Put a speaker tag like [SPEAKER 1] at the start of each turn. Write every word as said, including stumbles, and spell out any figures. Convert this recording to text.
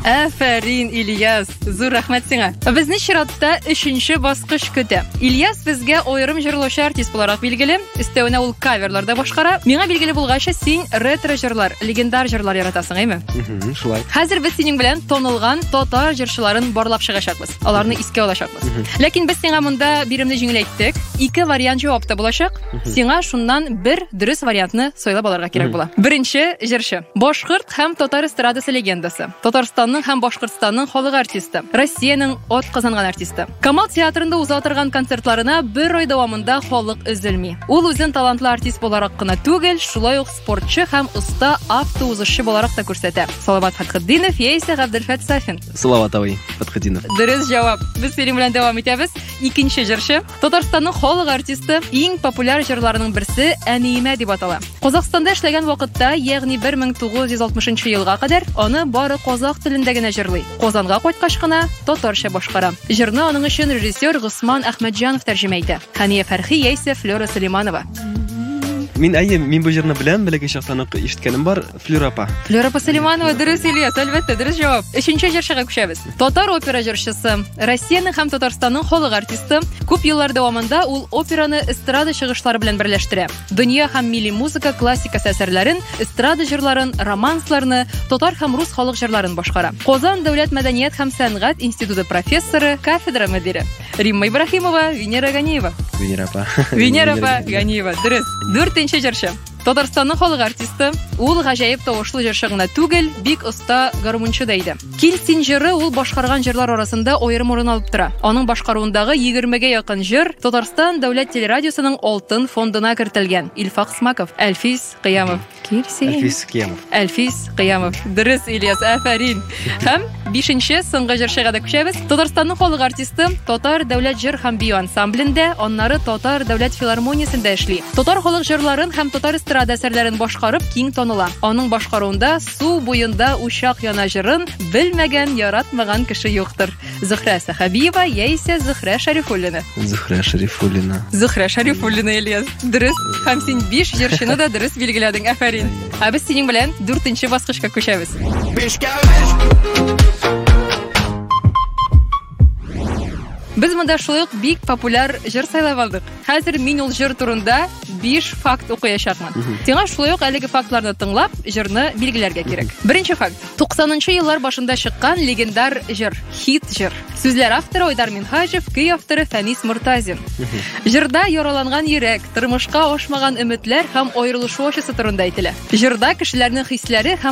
[SPEAKER 1] Афәрин, Ильяс, зур рәхмәт сиңа. Безне чиратта өченче баскыч көтә. Ильяс безгә аерым җырлаучы артист буларак билгеле, өстәвенә ул каверларда башкара. Миңа билгеле булганча, син ретро җырлар, легендар җырлар яратасың, әйме?
[SPEAKER 2] Мм, шулай.
[SPEAKER 1] Хәзер без синең белән тонылган татар җырчыларын барлап чыгачакбыз. Аларны искә алачакбыз. Ләкин без сиңа монда биремне җиңеләйттек. Ике вариант җавап та булачак. Сиңа шуннан бер дөрес вариантны сойлап алырга кирәк була. Беренче җырчы. Башкорт һәм татар эстрадасы легендасы. Татарстанның һәм Башкортстанның халык артисты. Россиянең от казанган артисты. Камал театрында уза торган концертларына бер ай дәвамында халык өзелми. Ул үзен талантлы артист буларак кына түгел, шулай ук спортчы һәм оста автоузышчы буларак та күрсәтә. Салават Фатхетдинов яисә Габделфәт Сафин.
[SPEAKER 2] Салават абый Фатхетдинов.
[SPEAKER 1] Дөрес җавап. Без синең белән дәвам итәбез. Икенче җырчы. Татарстанның халык артисты, иң популяр җырларының берсе Әниемә дип атала. Казакстанда эшләгән вакытта, ягъни бер мең тугыз йөз алтмышынчы елга кадәр аны бары казак телендә генә җырлый. Казанга кайткач кына татарча башкара. Җырны аның өчен режиссер Госман Әхмәтҗанов тәрҗемә итә. Хәния Фәрхи яисә Флора Сулейманова.
[SPEAKER 2] Мин әйе, мин бу җырны беләм, бәләкәй чактан ук ишеткәнем бар. Флюра апа.
[SPEAKER 1] Флюра апа Сулейманова, дөрес, Ильяс, әлбәттә, дөрес җавап. Өченче җырчыга күчәбез. Татар опера җырчысы, Россиянең һәм Татарстанның халык артисты. Күп еллар дәвамында ул операны эстрада чыгышлары белән берләштерә. Дөнья һәм милли музыка классикасы әсәрләрен, эстрада җырларын, романсларны, татар һәм рус халык җырларын башкара. Казан дәүләт мәдәният һәм сәнгать институты профессоры, кафедра мөдире. Римма Ибраһимова, Венера Ганиева.
[SPEAKER 2] Венера апа.
[SPEAKER 1] Венера апа Ганиева, дөрес. Дүртенче җырчы. Татарстанның халык артисты. Ул гаҗәеп тавышлы җырчы гына түгел, бик оста гармунчы да иде. Кил син җыры ул башкарган җырлар арасында аерым урын алып тора. Аның башкаруындагы егермегә якын җыр Татарстан дәүләт телерадиосының алтын фондына кертелгән. Илфак Смаков, Әлфис Кыямов. Кил син.
[SPEAKER 2] Әлфис Кыямов.
[SPEAKER 1] Әлфис Кыямов. Дөрес, Ильяс, афәрин. Һәм бишенче соңгы җырчыга да күчәбез. Татарстанның халык артисты, Татар дәүләт җыр һәм бию ансамблендә, аннары Татар дәүләт филармониясендә эшли. Татар халык җырларын һәм татар эстрада әсәрләрен башкарып киң таныла. Аның башкаруында су буенда учак яна җырын белмәгән, яратмаган кеше юктыр. Зөһрә Сахабиева яисә Зөһрә Шәрифуллина.
[SPEAKER 2] Зөһрә Шәрифуллина.
[SPEAKER 1] Зөһрә Шәрифуллина, Ильяс. Дөрес. Һәм син биш җырчыны да дөрес билгеләдең, афәрин. Ә без синең белән дүртенче баскычка күчәбез. Без монда шулай ук бик популяр җыр сайлап алдык. Хәзер мин ул җыр турында биш факт укыячакмын. Сиңа шулай ук әлеге фактларны тыңлап, җырны билгеләргә кирәк. Беренче факт. туксанынчы еллар башында чыккан легендар җыр, хит җыр. Сүзләр авторы Айдар Минһаҗев, көй авторы Фәнис Муртазин. Җырда яраланган йөрәк, тормышка ашмаган өметләр һәм аерылышу ачысы турында әйтелә. Җырда кешеләрнең хисләре һәм